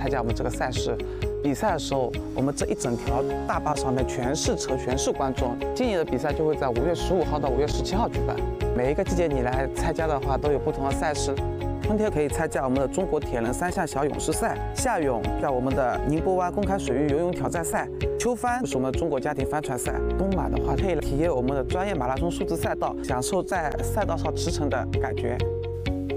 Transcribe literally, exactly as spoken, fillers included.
加我们这个赛事。比赛的时候，我们这一整条大坝上面全是车，全是观众。今年的比赛就会在五月十五号到五月十七号举办。每一个季节你来参加的话，都有不同的赛事。春天可以参加我们的中国铁人三项小勇士赛，夏泳在我们的宁波湾公开水域游泳挑战赛，秋帆是我们中国家庭帆船赛，冬马的话可以体验我们的专业马拉松数字赛道，享受在赛道上驰骋的感觉。